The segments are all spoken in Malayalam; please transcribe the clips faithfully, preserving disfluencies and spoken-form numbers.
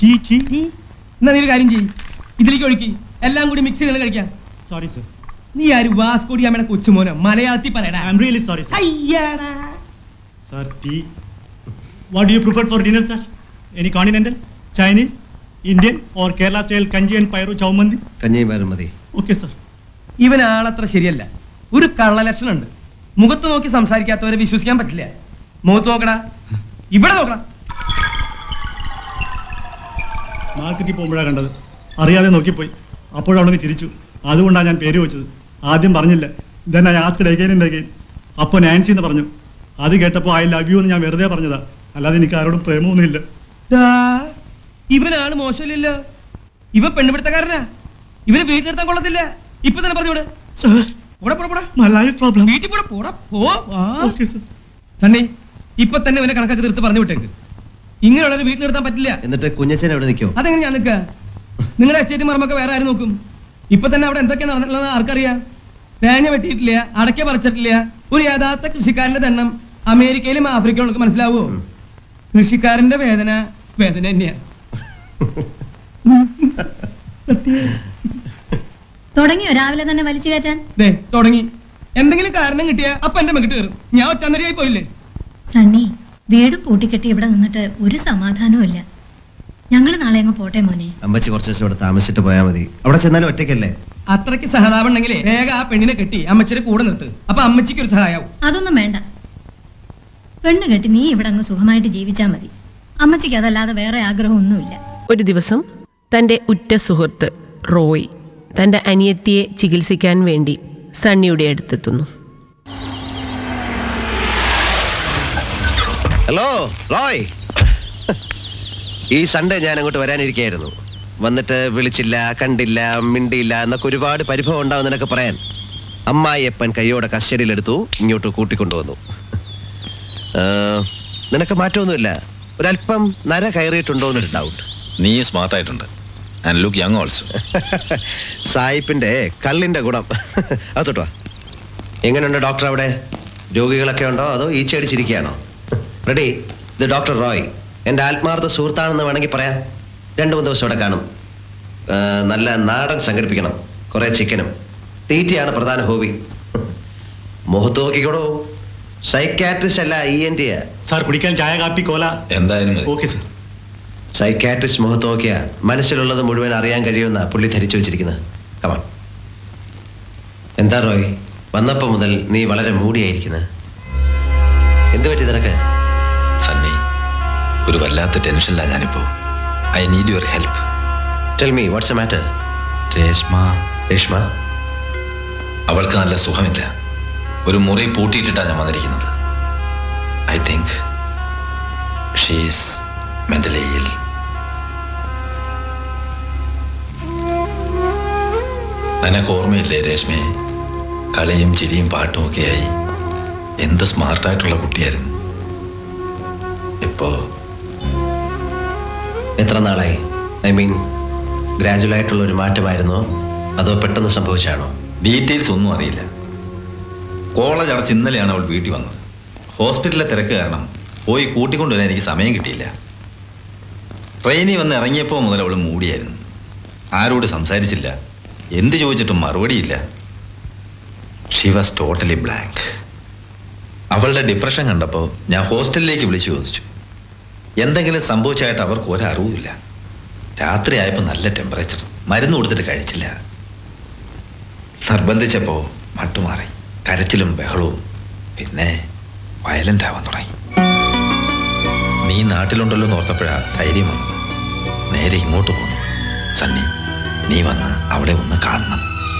എന്നാ നീ ഒരു കാര്യം ചെയ്യും, ഇതിലേക്ക് ഒഴുക്കി എല്ലാം കൂടി മിക്സ് ചെയ്ത് കഴിക്കാം. Sorry sir. നീ ആര് വാസ്കോടി അമ്മയുടെ കൊച്ചുമോനോ? മലയാളത്തിൽ പറയടാ. I am really sorry sir. അയ്യാടാ. Sir tea. What do you prefer four dinner sir? Any continental, Chinese, Indian or Kerala style Kanji and പയറു ചൗമന്തി? കഞ്ഞിയും പയറും മതി. Okay sir. ഇവൻ ആളത്ര ശരിയല്ല, ഒരു കള്ളലക്ഷണം ഉണ്ട്. മുഖത്ത് നോക്കി സംസാരിക്കാത്തവരെ വിശ്വസിക്കാൻ പറ്റില്ല. മുഖത്ത് നോക്കടാ, ഇവിടെ നോക്കടാ. മാർക്കറ്റിൽ പോകുമ്പോഴാണ് കണ്ടത്, അറിയാതെ നോക്കിപ്പോയി. അപ്പോഴവിടെ ചിരിച്ചു. അതുകൊണ്ടാണ് ഞാൻ പേര് വെച്ചത്. ആദ്യം പറഞ്ഞില്ല. Then I asked again and again. അപ്പോൾ നാൻസി എന്ന് പറഞ്ഞു. അത് കേട്ടപ്പോൾ ഐ ലവ് യു എന്ന് ഞാൻ വെറുതെ പറഞ്ഞതാ, അല്ലാതെ എനിക്ക് ആരോടും പ്രേമമൊന്നുമില്ല. ഇവനാണ് മോശമില്ലല്ലോ, ഇവ പെണ്ണുപിടുത്തക്കാരനാ. ഇവന് വീട്ടിലെടുത്താൻ കൊള്ളത്തില്ല. ഇപ്പൊ തന്നെ പറഞ്ഞൂടെ സണ്ണി, ഇപ്പൊ തന്നെ ഇവനെ കണക്കാക്കി തീർത്ത് പറഞ്ഞു വിട്ടേക്ക്. ഇങ്ങനെയുള്ളൊരു വീട്ടിലെടുത്താൻ പറ്റില്ല. എന്നിട്ട് കുഞ്ഞച്ചൻ എവിടെ നിൽക്കും? അതെങ്ങനെ ഞാൻ നിൽക്കുക? നിങ്ങളുടെ എസ്റ്റേറ്റ് മർമ്മൊക്കെ വേറെ ആരും നോക്കും? ഇപ്പൊ തന്നെ അവിടെ എന്തൊക്കെയാ നടന്നിട്ടുള്ളത് ആർക്കറിയാം? തേങ്ങ വെട്ടിയിട്ടില്ല, അടയ്ക്ക പറിച്ചിട്ടില്ല. ഒരു യഥാർത്ഥ കൃഷിക്കാരന്റെ ദണ്ണം അമേരിക്കയിലും ആഫ്രിക്കയിലും മനസ്സിലാവോ? കൃഷിക്കാരന്റെ വേദന വേദന തന്നെയാ. തുടങ്ങിയോ രാവിലെ തന്നെ വലിച്ചു കയറ്റാൻ? തുടങ്ങി. എന്തെങ്കിലും കാരണം കിട്ടിയാ അപ്പൊ എന്റെ മെക്കിട്ട് കയറും. ഞാൻ ഒറ്റന്നരിയായി പോയില്ലേ? സണ്ണി, വീട് പൂട്ടിക്കെട്ടി ഇവിടെ നിന്നിട്ട് ഒരു സമാധാനവും ഇല്ല. ഞങ്ങള് നാളെ അങ്ങ് പോട്ടെ മോനെ. അമ്മച്ചി കുറച്ച് ദിവസം ഇവിടെ താമസിച്ചിട്ട് പോയാൽ മതി. അവിടെ ചെന്നാലും ഒറ്റയ്ക്കല്ലേ? അത്രയ്ക്ക് സഹതാപം ഉണ്ടെങ്കിലേ വേഗം ആ പെണ്ണിനെ കെട്ടി അമ്മച്ചിയുടെ കൂടെ നിർത്ത്. അപ്പൊ അമ്മച്ചിക്ക് ഒരു സഹായാവും. അതൊന്നും വേണ്ട. പെണ്ണ് കെട്ടി നീ ഇവിടെ അങ്ങ് സുഖമായിട്ട് ജീവിച്ചാ മതി. അമ്മച്ചിക്ക് അതല്ലാതെ വേറെ ആഗ്രഹമൊന്നുമില്ല. ഒരു ദിവസം തൻ്റെ ഉറ്റ സുഹൃത്ത് റോയ് തൻ്റെ അനിയത്തിയെ ചികിത്സിക്കാൻ വേണ്ടി സണ്ണിയുടെ അടുത്തെത്തുന്നു. ഹലോ റോയ്, ഈ സൺഡേ ഞാൻ അങ്ങോട്ട് വരാനിരിക്കുകയായിരുന്നു. വന്നിട്ട് വിളിച്ചില്ല, കണ്ടില്ല, മിണ്ടിയില്ല എന്നൊക്കെ ഒരുപാട് പരിഭവം ഉണ്ടാവും നിനക്ക് പറയാൻ. അമ്മായിയപ്പൻ കയ്യോടെ കസ്റ്റഡിയിലെടുത്തു, ഇങ്ങോട്ട് കൂട്ടിക്കൊണ്ടുവന്നു. നിനക്ക് മാറ്റമൊന്നുമില്ല, ഒരല്പം നര കയറിയിട്ടുണ്ടോ എന്നൊരു ഡൗട്ട്. നീ സ്മാർട്ട് ആയിട്ടുണ്ട്. And look young also. സായിപ്പിന്റെ കള്ളിന്റെ ഗുണം. അതൊട്ടോ. എങ്ങനെയുണ്ട് ഡോക്ടർ അവിടെ? രോഗികളൊക്കെ ഉണ്ടോ അതോ ഈച്ചടിച്ചിരിക്കുകയാണോ? റെഡി? ഇത് ഡോക്ടർ റോയ്, എൻ്റെ ആത്മാർത്ഥ സുഹൃത്താണെന്ന് വേണമെങ്കിൽ പറയാം. രണ്ടു മൂന്ന് ദിവസം ഇവിടെ കാണും. നല്ല നാടൻ സംഘടിപ്പിക്കണം, കുറെ ചിക്കനും. തീറ്റയാണ് പ്രധാന ഹോബി. മുഖത്ത് നോക്കിക്കോടോ, സൈക്കാട്രിസ്റ്റ് അല്ല, ഇ എൻ ടി. സാർ കുടിക്കാൻ ചായ, കാപ്പി, കോല എന്തായാലും ഓക്കെ സാർ. സൈക്കാട്രിസ്റ്റ് മുഖത്ത് നോക്കിയാ മനസ്സിലുള്ളത് മുഴുവൻ അറിയാൻ കഴിയുമെന്ന പുള്ളി ധരിച്ചു വെച്ചിരിക്കുന്നത്. കമാൺ. എന്താ റോയ്, വന്നപ്പോ മുതൽ നീ വളരെ മൂടിയായിരിക്കുന്നത്. എന്ത് പറ്റി നിനക്ക്? സണ്ണി, ഒരു വല്ലാത്ത ടെൻഷനില്ല ഞാനിപ്പോ. I need your help. Tell me what's the matter? Reshma Reshma അവൾക്ക് നല്ല സുഖമില്ല. ഒരു മുറി പൂട്ടിയിട്ടിട്ടാണ് ഞാൻ വന്നിരിക്കുന്നത്. ഐ തിങ്ക് ഷീസ് മെന്റലി ഇൽ. നിനക്ക് ഓർമ്മയില്ലേ രേഷ്മയെ? കളിയും ചിരിയും പാട്ടും ഒക്കെയായി എന്ത് സ്മാർട്ടായിട്ടുള്ള കുട്ടിയായിരുന്നു. ഇപ്പോ എത്ര നാളായി? ഐ മീൻ ഗ്രാജുവൽ ആയിട്ടുള്ള ഒരു മാറ്റമായിരുന്നോ അതോ പെട്ടെന്ന് സംഭവിച്ചാണോ? ഡീറ്റെയിൽസ് ഒന്നും അറിയില്ല. കോളേജ് അടച്ച് ഇന്നലെയാണ് അവൾ വീട്ടിൽ വന്നത്. ഹോസ്പിറ്റലിലെ തിരക്ക് കാരണം പോയി കൂട്ടിക്കൊണ്ടുവരാൻ എനിക്ക് സമയം കിട്ടിയില്ല. ട്രെയിനിൽ വന്ന് ഇറങ്ങിയപ്പോൾ മുതൽ അവൾ മൂടിയായിരുന്നു. ആരോട് സംസാരിച്ചില്ല, എന്ത് ചോദിച്ചിട്ടും മറുപടിയില്ല. She was totally blank. അവളുടെ ഡിപ്രഷൻ കണ്ടപ്പോൾ ഞാൻ ഹോസ്റ്റലിലേക്ക് വിളിച്ചു ചോദിച്ചു. എന്തെങ്കിലും സംഭവിച്ചായിട്ട് അവർക്ക് ഒരറിവുമില്ല. രാത്രി ആയപ്പോൾ നല്ല ടെമ്പറേച്ചർ, മരുന്ന് കൊടുത്തിട്ട് കഴിച്ചില്ല. നിർബന്ധിച്ചപ്പോൾ മട്ടുമാറി, കരച്ചിലും ബഹളവും, പിന്നെ വയലന്റ് ആവാൻ തുടങ്ങി. നീ നാട്ടിലുണ്ടല്ലോ എന്ന് ഓർത്തപ്പോഴാ ധൈര്യം വന്നത്. നേരെ ഇങ്ങോട്ട് പോന്നു. സണ്ണി, നീ വന്ന് അവിടെ ഒന്ന് കാണണം.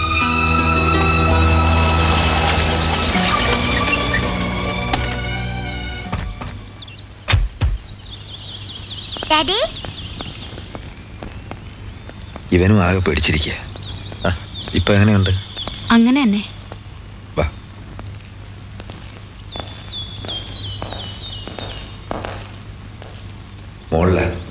ഇവനും ആകെ പേടിച്ചിരിക്കുക. ഇപ്പൊ എങ്ങനെയുണ്ട്? അങ്ങനെ തന്നെ. വാ. മോളില